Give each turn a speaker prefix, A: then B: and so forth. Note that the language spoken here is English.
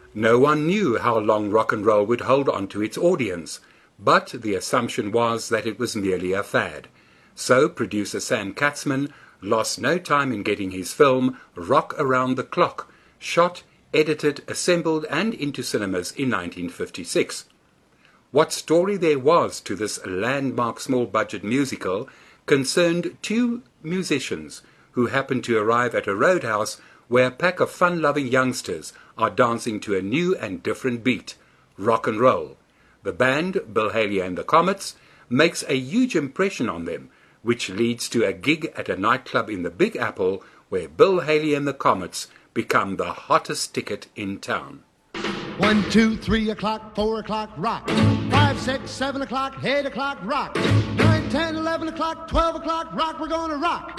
A: No one knew how long rock and roll would hold on to its audience, but the assumption was that it was merely a fad. So producer Sam Katzman lost no time in getting his film Rock Around the Clock shot, edited, assembled and into cinemas in 1956. What story there was to this landmark small-budget musical concerned two musicians who happened to arrive at a roadhouse where a pack of fun-loving youngsters are dancing to a new and different beat, rock and roll. The band, Bill Haley and the Comets, makes a huge impression on them, which leads to a gig at a nightclub in the Big Apple where Bill Haley and the Comets become the hottest ticket in town.
B: 1, 2, 3 o'clock, 4 o'clock, rock. 5, 6, 7 o'clock, 8 o'clock, rock. 9, 10, 11 o'clock, 12 o'clock, rock. We're gonna rock.